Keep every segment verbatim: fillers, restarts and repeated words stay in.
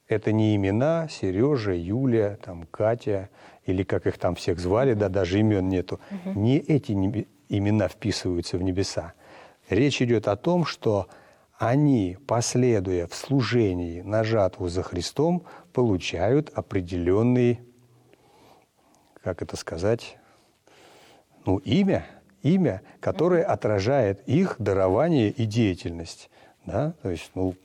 Это не имена Сережа, Юлия, там, Катя, или как их там всех звали, да, даже имен нету. Угу. Не эти не, имена вписываются в небеса. Речь идет о том, что они, последуя в служении на жатву за Христом, получают определенный, как это сказать, ну, имя, имя, которое mm-hmm. отражает их дарование и деятельность. Да? То есть, ну,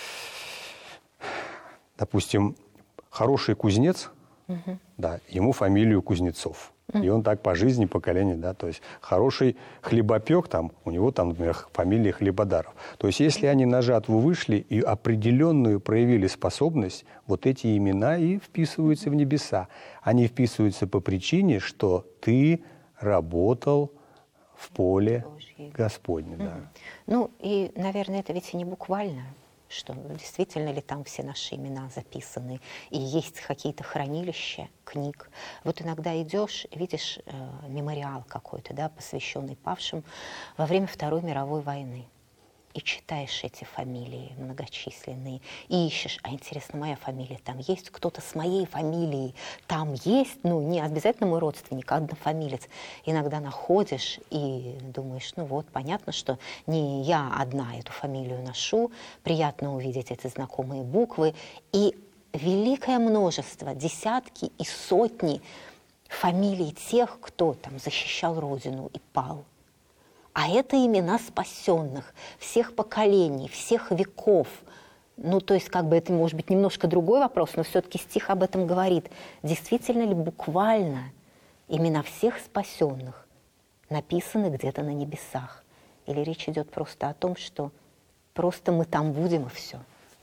допустим, хороший кузнец, mm-hmm. да, ему фамилию Кузнецов. И он так по жизни, поколение, да, то есть хороший хлебопек, там, у него там, например, фамилия Хлебодаров. То есть если они на жатву вышли и определенную проявили способность, вот эти имена и вписываются в небеса. Они вписываются по причине, что ты работал в поле Господне. Да. Ну и, наверное, это ведь и не буквально, что действительно ли там все наши имена записаны, и есть какие-то хранилища книг. Вот иногда идешь, видишь э, мемориал какой-то, да, посвященный павшим во время Второй мировой войны, и читаешь эти фамилии многочисленные, и ищешь, а интересно, моя фамилия там есть, кто-то с моей фамилией там есть, ну, не обязательно мой родственник, а однофамилец. Иногда находишь и думаешь, ну вот, понятно, что не я одна эту фамилию ношу, приятно увидеть эти знакомые буквы, и великое множество, десятки и сотни фамилий тех, кто там защищал Родину и пал. А это имена спасенных, всех поколений, всех веков. Ну, то есть, как бы это, может быть, немножко другой вопрос, но все-таки стих об этом говорит. Действительно ли буквально имена всех спасенных написаны где-то на небесах? Или речь идет просто о том, что просто мы там будем, и все?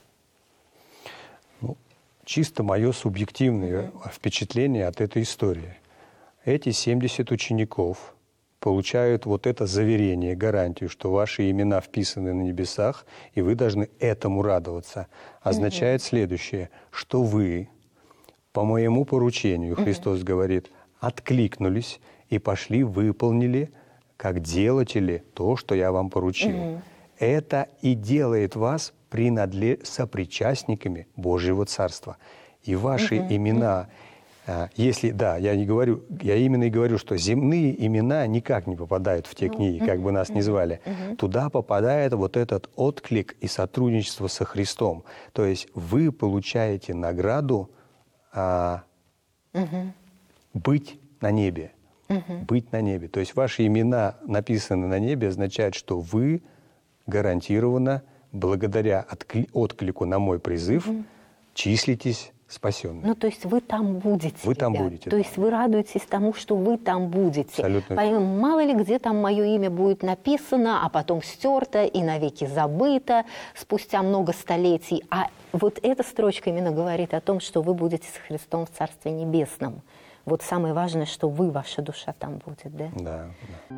Ну, чисто мое субъективное mm-hmm. впечатление от этой истории. Эти семьдесят учеников получают вот это заверение, гарантию, что ваши имена вписаны на небесах, и вы должны этому радоваться. Означает mm-hmm. следующее, что вы по моему поручению, mm-hmm. Христос говорит, откликнулись и пошли, выполнили, как делатели, то, что я вам поручил. Mm-hmm. Это и делает вас принадлеж... сопричастниками Божьего Царства. И ваши mm-hmm. имена... Если, да, я не говорю, я именно и говорю, что земные имена никак не попадают в те ну, книги, как бы нас ни звали. Uh-huh. Туда попадает вот этот отклик и сотрудничество со Христом. То есть вы получаете награду а, uh-huh. быть на небе. Uh-huh. Быть на небе. То есть ваши имена написаны на небе, означает, что вы гарантированно, благодаря откли- отклику на мой призыв, uh-huh. числитесь спасенные. Ну, то есть вы там будете, Вы там ребят. будете. То да. есть вы радуетесь тому, что вы там будете. Абсолютно. Поэтому мало ли где там мое имя будет написано, а потом стерто и навеки забыто спустя много столетий. А вот эта строчка именно говорит о том, что вы будете с Христом в Царстве Небесном. Вот самое важное, что вы, ваша душа там будет, да? Да. да.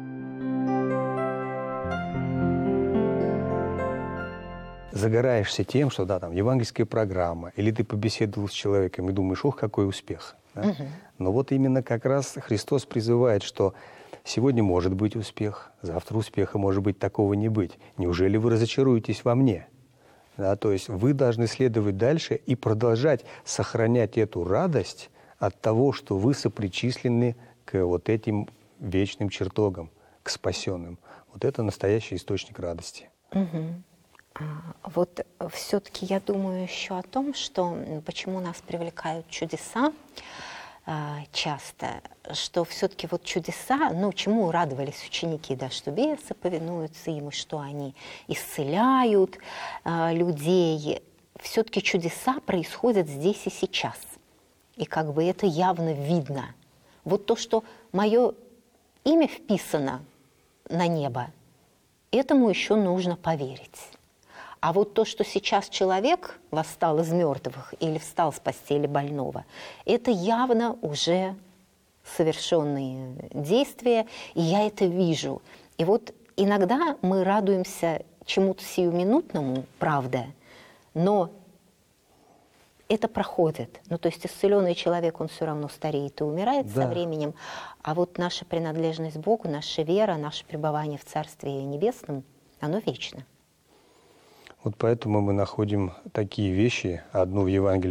Загораешься тем, что да, там евангельская программа, или ты побеседовал с человеком и думаешь, ох, какой успех. Да? Угу. Но вот именно как раз Христос призывает, что сегодня может быть успех, завтра успеха может быть такого не быть. Неужели вы разочаруетесь во мне? Да, то есть вы должны следовать дальше и продолжать сохранять эту радость от того, что вы сопричислены к вот этим вечным чертогам, к спасенным. Вот это настоящий источник радости. Угу. Вот все-таки я думаю еще о том, что почему нас привлекают чудеса часто, что все-таки вот чудеса, ну, чему радовались ученики, да, что бесы повинуются им, и что они исцеляют людей. Все-таки чудеса происходят здесь и сейчас. И как бы это явно видно. Вот то, что мое имя вписано на небо, этому еще нужно поверить. А вот то, что сейчас человек восстал из мертвых или встал с постели больного, это явно уже совершенные действия, и я это вижу. И вот иногда мы радуемся чему-то сиюминутному, правда, но это проходит. Ну, то есть исцеленный человек, он все равно стареет и умирает да. со временем, а вот наша принадлежность Богу, наша вера, наше пребывание в Царстве Небесном, оно вечно. Вот поэтому мы находим такие вещи, одну в Евангелии